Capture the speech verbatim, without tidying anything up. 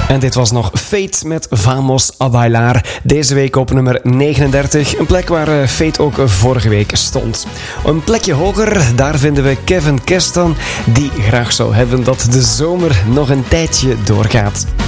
En dit was nog Fate met Vamos a Bailar. Deze week op nummer negenendertig. Een plek waar Fate ook vorige week stond. Een plekje hoger, daar vinden we Kevin Keston, die graag zou hebben dat de zomer nog een tijdje doorgaat.